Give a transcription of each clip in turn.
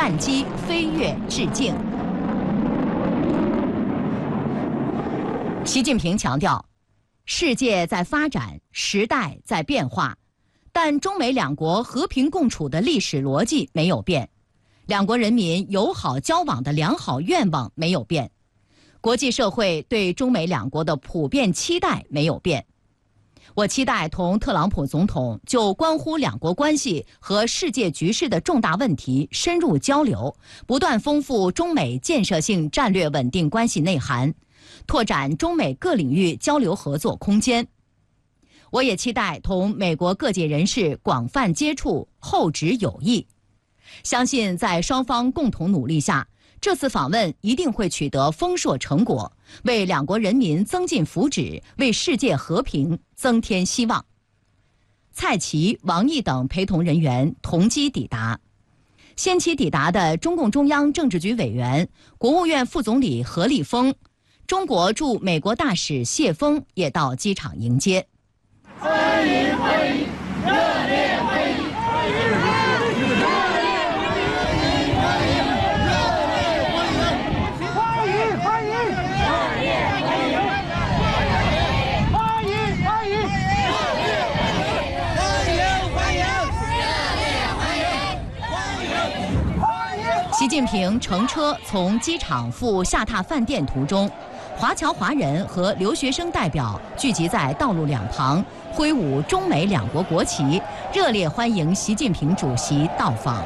战机飞跃致敬。习近平强调，世界在发展，时代在变化，但中美两国和平共处的历史逻辑没有变，两国人民友好交往的良好愿望没有变，国际社会对中美两国的普遍期待没有变。我期待同特朗普总统就关乎两国关系和世界局势的重大问题深入交流，不断丰富中美建设性战略稳定关系内涵，拓展中美各领域交流合作空间。我也期待同美国各界人士广泛接触，厚植友谊。相信在双方共同努力下，这次访问一定会取得丰硕成果，为两国人民增进福祉，为世界和平增添希望。蔡奇、王毅等陪同人员同机抵达。先期抵达的中共中央政治局委员、国务院副总理何立峰、中国驻美国大使谢锋也到机场迎接。 欢迎欢迎，热烈欢迎！ 习近平乘车从机场赴下榻饭店途中，华侨华人和留学生代表聚集在道路两旁，挥舞中美两国国旗，热烈欢迎习近平主席到访。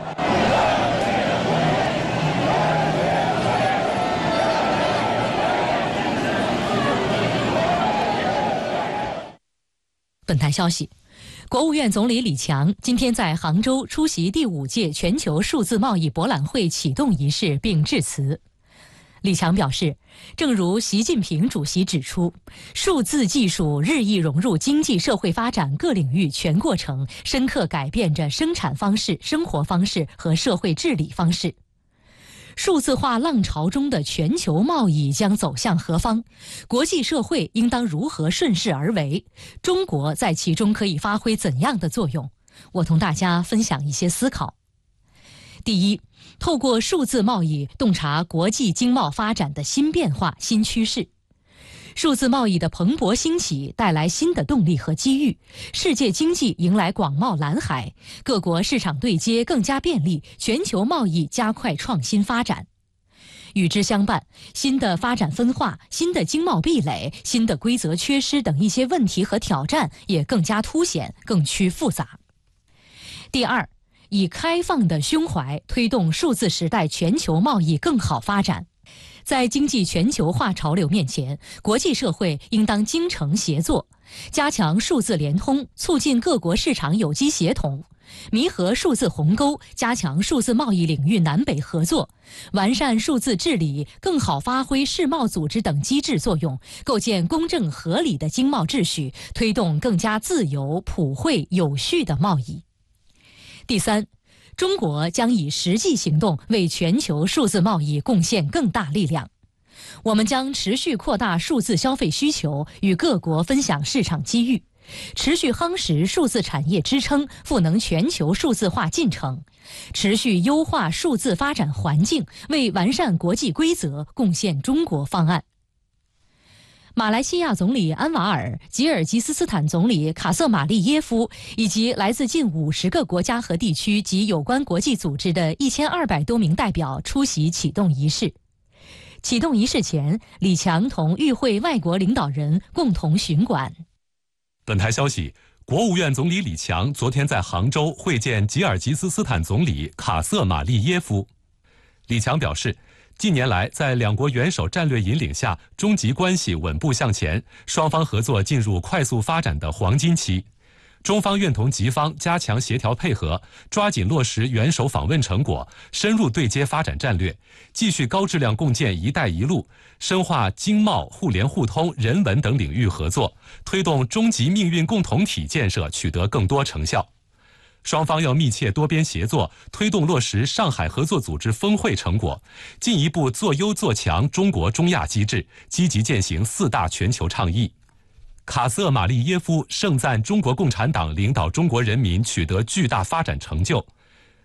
本台消息，国务院总理李强今天在杭州出席第5届全球数字贸易博览会启动仪式并致辞。李强表示，正如习近平主席指出，数字技术日益融入经济社会发展各领域全过程，深刻改变着生产方式、生活方式和社会治理方式。数字化浪潮中的全球贸易将走向何方？国际社会应当如何顺势而为？中国在其中可以发挥怎样的作用？我同大家分享一些思考。第一，透过数字贸易洞察国际经贸发展的新变化、新趋势。数字贸易的蓬勃兴起带来新的动力和机遇，世界经济迎来广袤蓝海，各国市场对接更加便利，全球贸易加快创新发展。与之相伴，新的发展分化、新的经贸壁垒、新的规则缺失等一些问题和挑战也更加凸显，更趋复杂。第二，以开放的胸怀推动数字时代全球贸易更好发展。在经济全球化潮流面前，国际社会应当精诚协作，加强数字联通，促进各国市场有机协同，弥合数字鸿沟，加强数字贸易领域南北合作，完善数字治理，更好发挥世贸组织等机制作用，构建公正合理的经贸秩序，推动更加自由、普惠、有序的贸易。第三，中国将以实际行动为全球数字贸易贡献更大力量。我们将持续扩大数字消费需求，与各国分享市场机遇，持续夯实数字产业支撑，赋能全球数字化进程，持续优化数字发展环境，为完善国际规则贡献中国方案。马来西亚总理安瓦尔、吉尔吉斯斯坦总理卡瑟马利耶夫以及来自近50个国家和地区及有关国际组织的1200多名代表出席启动仪式。启动仪式前，李强同与会外国领导人共同巡馆。 本台消息，国务院总理李强昨天在杭州会见吉尔吉斯斯坦总理卡瑟马利耶夫。李强表示，近年来，在两国元首战略引领下，中吉关系稳步向前，双方合作进入快速发展的黄金期。中方愿同吉方加强协调配合，抓紧落实元首访问成果，深入对接发展战略，继续高质量共建“一带一路”，深化经贸、互联互通、人文等领域合作，推动中吉命运共同体建设取得更多成效。双方要密切多边协作，推动落实上海合作组织峰会成果，进一步做优做强中国中亚机制，积极践行4大全球倡议。卡瑟马利耶夫盛赞中国共产党领导中国人民取得巨大发展成就。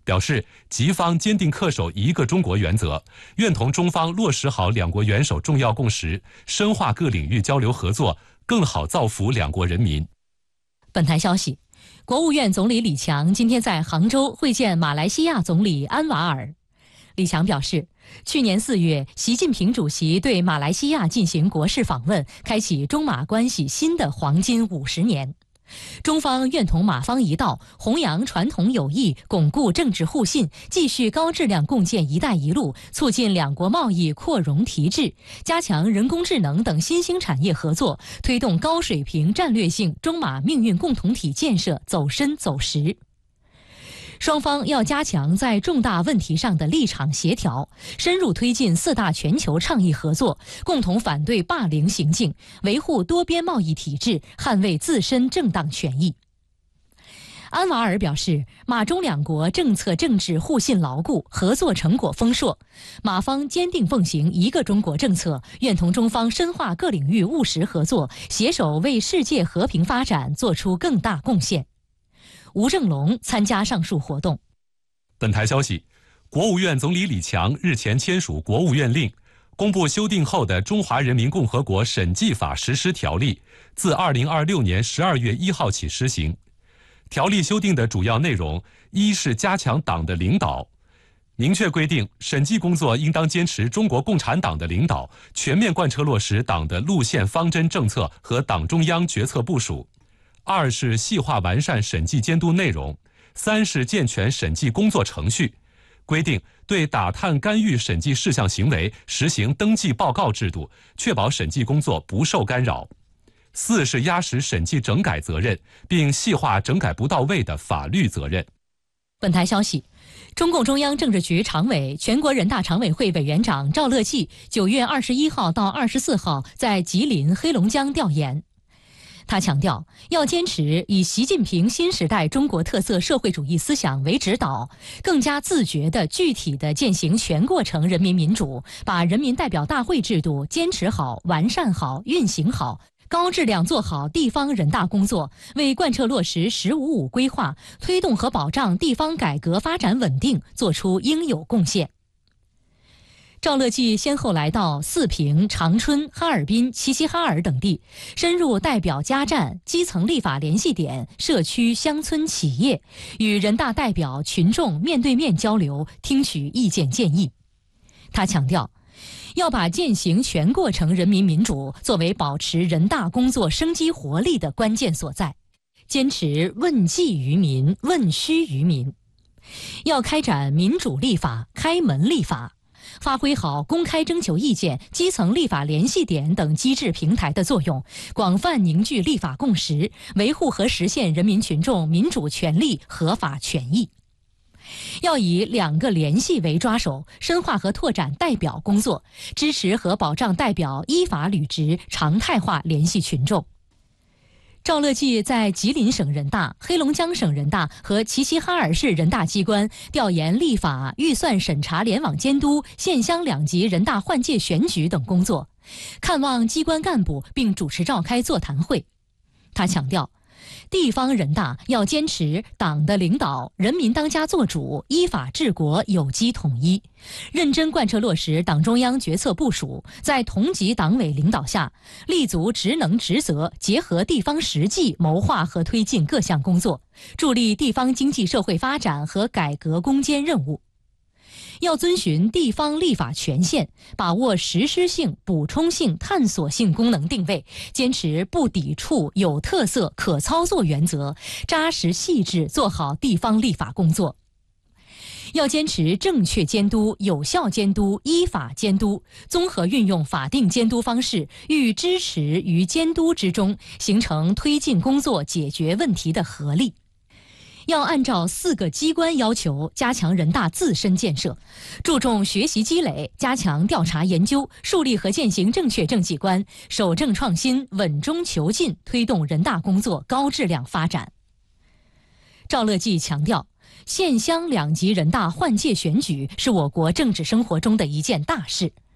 表示吉方坚定恪守一个中国原则，愿同中方落实好两国元首重要共识，深化各领域交流合作，更好造福两国人民。 本台消息，国务院总理李强今天在杭州会见马来西亚总理安瓦尔。李强表示，去年4月，习近平主席对马来西亚进行国事访问，开启中马关系新的黄金50年。中方愿同马方一道，弘扬传统友谊，巩固政治互信，继续高质量共建“一带一路”，促进两国贸易扩容提质，加强人工智能等新兴产业合作，推动高水平战略性中马命运共同体建设走深走实。双方要加强在重大问题上的立场协调，深入推进4大全球倡议合作，共同反对霸凌行径，维护多边贸易体制，捍卫自身正当权益。安瓦尔表示，马中两国政策政治互信牢固，合作成果丰硕，马方坚定奉行一个中国政策，愿同中方深化各领域务实合作，携手为世界和平发展做出更大贡献。吴正龙参加上述活动。 本台消息，国务院总理李强日前签署国务院令，公布修订后的《中华人民共和国审计法实施条例》，自2026年12月1号起施行。条例修订的主要内容，一是加强党的领导，明确规定审计工作应当坚持中国共产党的领导，全面贯彻落实党的路线方针政策和党中央决策部署。二是细化完善审计监督内容，三是健全审计工作程序，规定对打探干预审计事项行为实行登记报告制度，确保审计工作不受干扰。四是压实审计整改责任，并细化整改不到位的法律责任。 本台消息，中共中央政治局常委、全国人大常委会委员长赵乐际9月21号到24号在吉林、黑龙江调研。他强调，要坚持以习近平新时代中国特色社会主义思想为指导，更加自觉地、具体地践行全过程人民民主，把人民代表大会制度坚持好、完善好、运行好，高质量做好地方人大工作，为贯彻落实“十五五”规划，推动和保障地方改革发展稳定做出应有贡献。赵乐际先后来到四平、长春、哈尔滨、齐齐哈尔等地，深入代表家站、基层立法联系点、社区、乡村企业，与人大代表群众面对面交流，听取意见建议。他强调，要把践行全过程人民民主作为保持人大工作生机活力的关键所在，坚持问计于民、问需于民，要开展民主立法、开门立法，发挥好公开征求意见、基层立法联系点等机制平台的作用，广泛凝聚立法共识，维护和实现人民群众民主权利、合法权益。要以2个联系为抓手，深化和拓展代表工作，支持和保障代表依法履职，常态化联系群众。赵乐际在吉林省人大、黑龙江省人大和齐齐哈尔市人大机关调研立法、预算审查联网监督、县乡2级人大换届选举等工作，看望机关干部并主持召开座谈会。他强调，地方人大要坚持党的领导、人民当家作主、依法治国、有机统一，认真贯彻落实党中央决策部署，在同级党委领导下，立足职能职责，结合地方实际，谋划和推进各项工作，助力地方经济社会发展和改革攻坚任务。要遵循地方立法权限，把握实施性、补充性、探索性功能定位，坚持不抵触、有特色、可操作原则，扎实细致做好地方立法工作。要坚持正确监督、有效监督、依法监督，综合运用法定监督方式，寓支持于监督之中，形成推进工作、解决问题的合力。要按照4个机关要求，加强人大自身建设，注重学习积累，加强调查研究，树立和践行正确政绩观，守正创新，稳中求进，推动人大工作高质量发展。赵乐际强调，县乡2级人大换届选举是我国政治生活中的一件大事。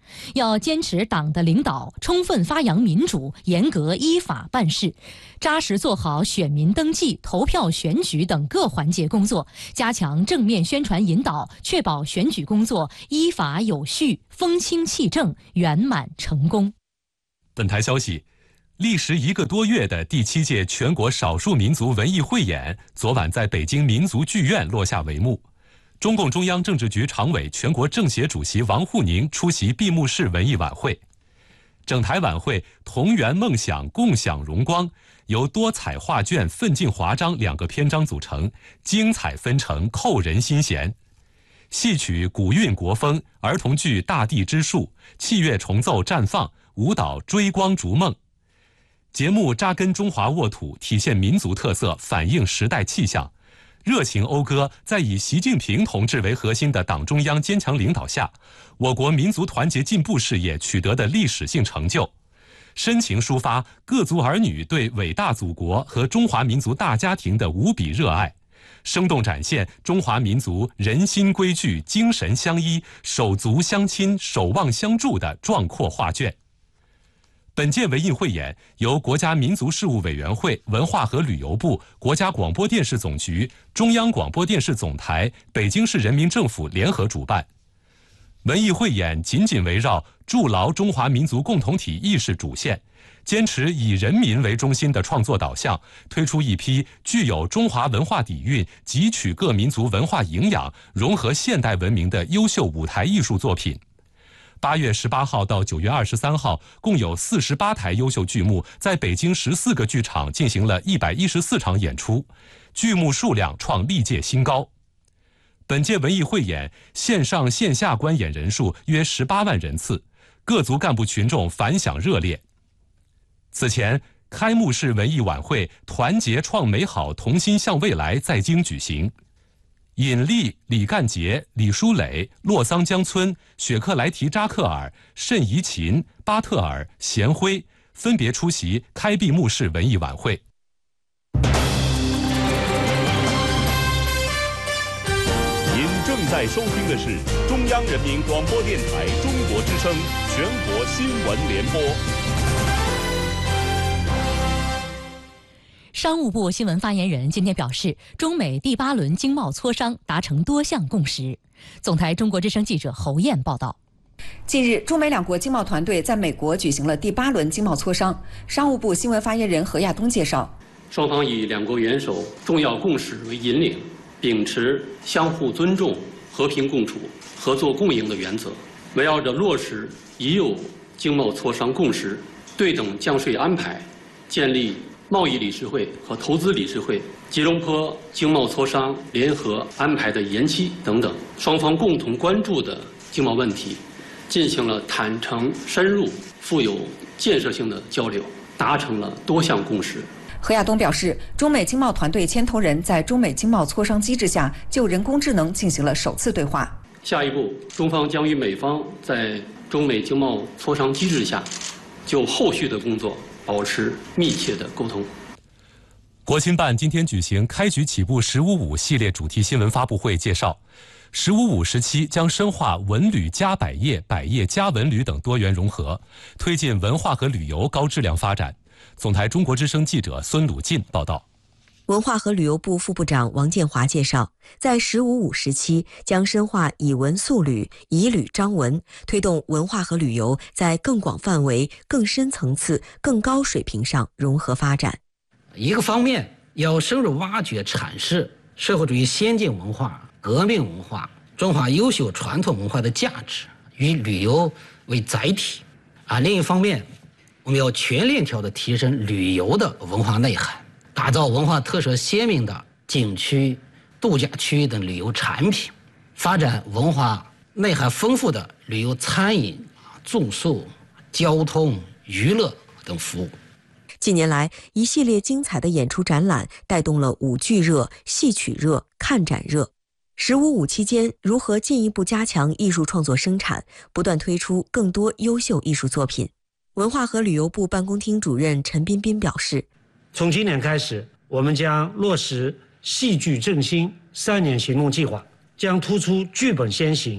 要坚持党的领导，充分发扬民主，严格依法办事，扎实做好选民登记、投票选举等各环节工作，加强正面宣传引导，确保选举工作依法有序、风清气正、圆满成功。 本台消息，历时1个多月的第7届全国少数民族文艺汇演昨晚在北京民族剧院落下帷幕。中共中央政治局常委、全国政协主席王沪宁出席闭幕式文艺晚会。整台晚会同圆梦想，共享荣光，由多彩画卷、奋进华章2个篇章组成，精彩纷呈，扣人心弦。戏曲古韵国风，儿童剧大地之树，器乐重奏绽放，舞蹈追光逐梦。节目扎根中华沃土，体现民族特色，反映时代气象。热情讴歌在以习近平同志为核心的党中央坚强领导下，我国民族团结进步事业取得的历史性成就，深情抒发各族儿女对伟大祖国和中华民族大家庭的无比热爱，生动展现中华民族人心归聚、精神相依、手足相亲、守望相助的壮阔画卷。本届文艺汇演由国家民族事务委员会、文化和旅游部、国家广播电视总局、中央广播电视总台、北京市人民政府联合主办。文艺汇演紧紧围绕筑牢中华民族共同体意识主线，坚持以人民为中心的创作导向，推出一批具有中华文化底蕴、汲取各民族文化营养、融合现代文明的优秀舞台艺术作品。8月18号到9月23号，共有48台优秀剧目在北京14个剧场进行了114场演出，剧目数量创历届新高。本届文艺汇演线上线下观演人数约18万人次，各族干部群众反响热烈。此前，开幕式文艺晚会“团结创美好，同心向未来”在京举行。尹力、李干杰、李书磊、洛桑江村、雪克莱提扎克尔、慎怡琴、巴特尔、贤辉分别出席开闭幕式文艺晚会。 您正在收听的是中央人民广播电台中国之声全国新闻联播。 商务部新闻发言人今天表示，中美第8轮经贸磋商达成多项共识。总台中国之声记者侯燕报道。 近日，中美两国经贸团队在美国举行了第8轮经贸磋商。商务部新闻发言人何亚东介绍， 双方以两国元首重要共识为引领，秉持相互尊重、和平共处、合作共赢的原则，围绕着落实已有经贸磋商共识、对等降税安排、建立贸易理事会和投资理事会、吉隆坡经贸磋商联合安排的延期等等，双方共同关注的经贸问题，进行了坦诚、深入、富有建设性的交流，达成了多项共识。 何亚东表示，中美经贸团队牵头人在中美经贸磋商机制下就人工智能进行了首次对话。 下一步，中方将与美方在中美经贸磋商机制下就后续的工作保持密切的沟通。 国新办今天举行开局起步“15.5”系列主题新闻发布会，介绍“15.5”时期将深化文旅加百业、百业加文旅等多元融合，推进文化和旅游高质量发展。总台中国之声记者孙鲁进报道。 文化和旅游部副部长王建华介绍，在“15.5”时期将深化以文塑旅、以旅彰文，推动文化和旅游在更广范围、更深层次、更高水平上融合发展。 一个方面要深入挖掘阐释社会主义先进文化、革命文化、中华优秀传统文化的价值，以旅游为载体；另一方面，我们要全链条地提升旅游的文化内涵，打造文化特色鲜明的景区、度假区等旅游产品，发展文化内涵丰富的旅游餐饮、住宿、交通、娱乐等服务。 近年来，一系列精彩的演出展览带动了舞剧热、戏曲热、看展热。“15.5”期间，如何进一步加强艺术创作生产，不断推出更多优秀艺术作品？文化和旅游部办公厅主任陈彬彬表示， 从今年开始，我们将落实戏剧振兴3年行动计划，将突出剧本先行、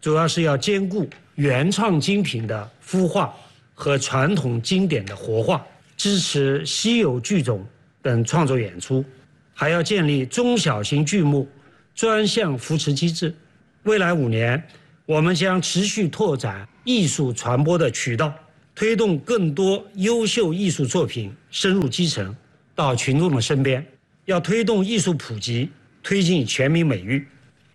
主要是要兼顾原创精品的孵化和传统经典的活化，支持稀有剧种等创作演出，还要建立中小型剧目专项扶持机制。未来5年，我们将持续拓展艺术传播的渠道，推动更多优秀艺术作品深入基层，到群众的身边。要推动艺术普及，推进全民美育。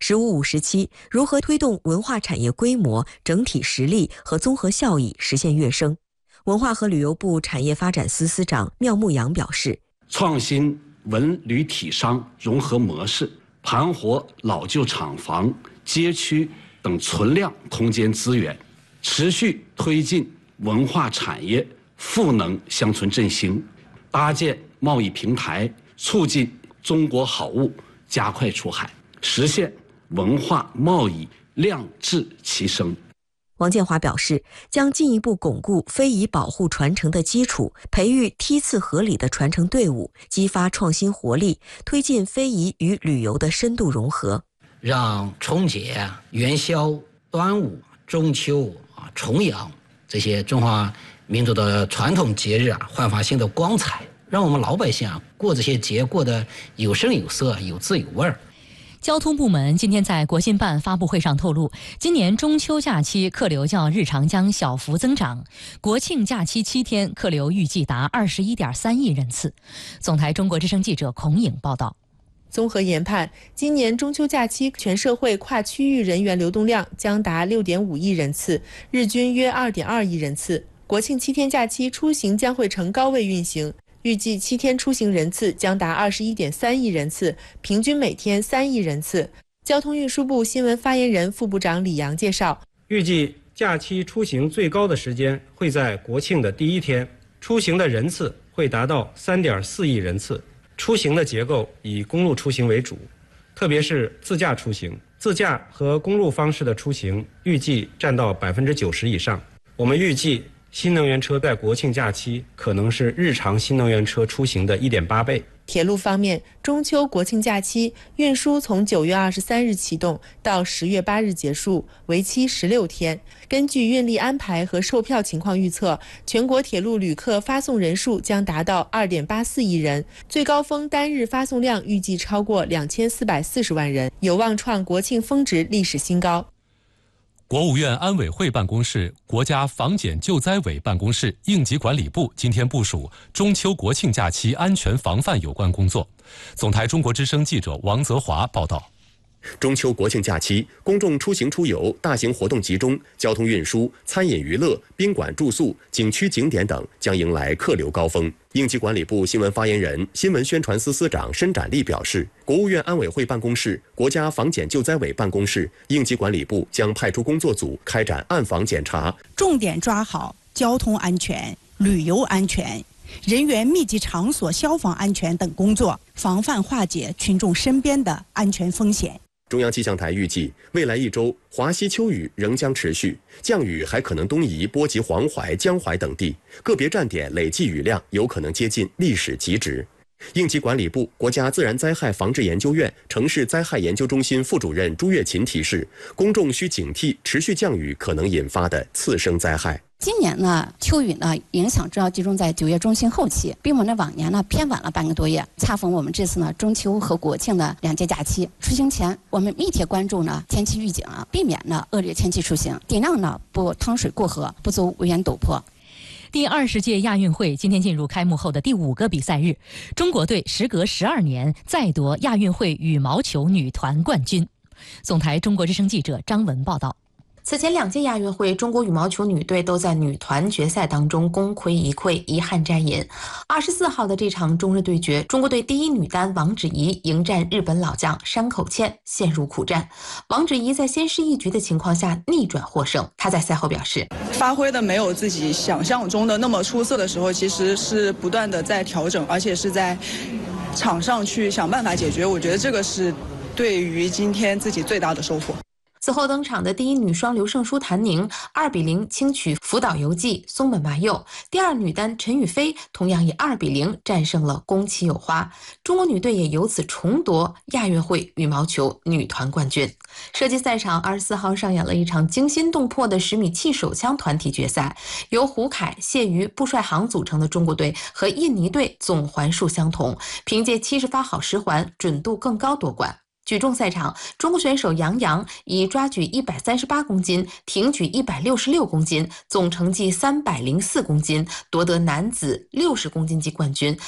15、57如何推动文化产业规模、整体实力和综合效益实现跃升？文化和旅游部产业发展司司长缪牧阳表示， 创新文旅体商融合模式，盘活老旧厂房、街区等存量空间资源，持续推进文化产业赋能乡村振兴，搭建贸易平台，促进中国好物加快出海，实现文化贸易量质齐升。 王建华表示，将进一步巩固非遗保护传承的基础，培育梯次合理的传承队伍，激发创新活力，推进非遗与旅游的深度融合， 让春节、元宵、端午、中秋、重阳这些中华民族的传统节日焕发新的光彩，让我们老百姓过这些节过得有声有色、有滋有味儿。 交通部门今天在国新办发布会上透露，今年中秋假期客流较日常将小幅增长，国庆假期7天客流预计达21.3亿人次。总台中国之声记者孔颖报道。 综合研判，今年中秋假期全社会跨区域人员流动量将达6.5亿人次，日均约2.2亿人次。国庆7天假期出行将会呈高位运行，预计7天出行人次将达21.3亿人次，平均每天3亿人次。交通运输部新闻发言人副部长李阳介绍， 预计假期出行最高的时间会在国庆的第1天，出行的人次会达到3.4亿人次。出行的结构以公路出行为主，特别是自驾出行，自驾和公路方式的出行预计占到90%以上。我们预计新能源车在国庆假期可能是日常新能源车出行的1.8倍。 铁路方面，中秋国庆假期运输从9月23日启动到10月8日结束，为期16天。根据运力安排和售票情况预测，全国铁路旅客发送人数将达到2.84亿人，最高峰单日发送量预计超过2440万人，有望创国庆峰值历史新高。 国务院安委会办公室、国家防检救灾委办公室、应急管理部今天部署中秋国庆假期安全防范有关工作。总台中国之声记者王泽华报道。 中秋国庆假期，公众出行出游、大型活动集中，交通运输、餐饮娱乐、宾馆住宿、景区景点等将迎来客流高峰。应急管理部新闻发言人、新闻宣传司司长申展利表示，国务院安委会办公室、国家防检救灾委办公室、应急管理部将派出工作组开展暗访检查， 重点抓好交通安全、旅游安全、人员密集场所消防安全等工作，防范化解群众身边的安全风险。 中央气象台预计，未来1周华西秋雨仍将持续，降雨还可能东移波及黄淮、江淮等地，个别站点累计雨量有可能接近历史极值。应急管理部、国家自然灾害防治研究院城市灾害研究中心副主任朱月琴提示，公众需警惕持续降雨可能引发的次生灾害。 今年呢，秋雨呢影响主要集中在9月中旬后期，比我们的往年呢偏晚了半个多月。恰逢我们这次呢中秋和国庆的2节假期，出行前我们密切关注呢天气预警，避免呢恶劣天气出行，尽量呢不趟水过河，不走危险陡坡。 第20届亚运会今天进入开幕后的第5个比赛日，中国队时隔12年再夺亚运会羽毛球女团冠军。总台中国之声记者张文报道。 此前2届亚运会，中国羽毛球女队都在女团决赛当中功亏一篑，遗憾摘银。24号的这场中日对决，中国队第1女单王芷怡迎战日本老将山口茜，陷入苦战。王芷怡在先失一局的情况下逆转获胜。她在赛后表示， 发挥的没有自己想象中的那么出色的时候，其实是不断的在调整，而且是在场上去想办法解决。我觉得这个是对于今天自己最大的收获。 此后登场的第1女双刘胜书、谭宁2-0轻取福岛由纪、松本麻佑，第2女单陈雨菲同样以2-0战胜了宫崎友花，中国女队也由此重夺亚运会羽毛球女团冠军。 射击赛场24号上演了一场惊心动魄的10米气手枪团体决赛，由胡凯、谢瑜、布帅航组成的中国队和印尼队总环数相同，凭借70发好10环，准度更高夺冠。举重赛场，中国选手杨洋以抓举138公斤、挺举166公斤，总成绩304公斤，夺得男子60公斤级冠军，